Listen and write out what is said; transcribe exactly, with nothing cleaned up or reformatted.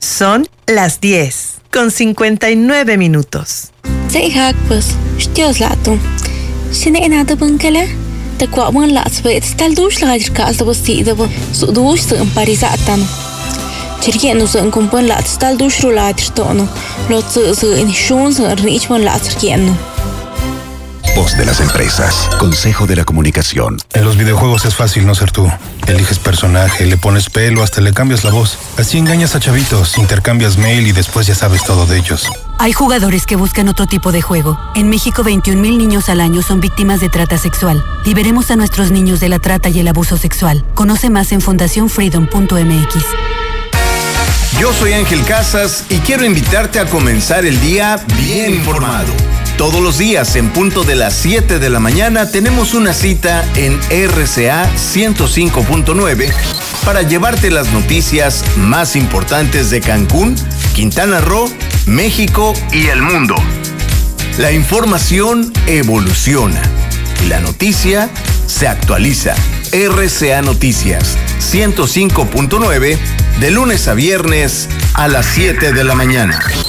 Son las diez con cincuenta y nueve minutos. Dạy hakpas, shtios lato. Sine nada bankala. Te kwamon lats vet stal dush lager kas da bosti da bo. Su dush se parizatan. Chergenu se compon lats stal dush rulader tono. Lo se se in shon se rich mon lats chergenu. Voz de las empresas. Consejo de la Comunicación. En los videojuegos es fácil no ser tú. Eliges personaje, le pones pelo, hasta le cambias la voz. Así engañas a chavitos, intercambias mail y después ya sabes todo de ellos. Hay jugadores que buscan otro tipo de juego. En México, veintiún mil niños al año son víctimas de trata sexual. Liberemos a nuestros niños de la trata y el abuso sexual. Conoce más en fundación freedom punto m x. Yo soy Ángel Casas y quiero invitarte a comenzar el día bien informado. Todos los días, en punto de las siete de la mañana, tenemos una cita en R C A ciento cinco punto nueve para llevarte las noticias más importantes de Cancún, Quintana Roo, México y el mundo. La información evoluciona y la noticia se actualiza. R C A Noticias ciento cinco punto nueve, de lunes a viernes a las siete de la mañana.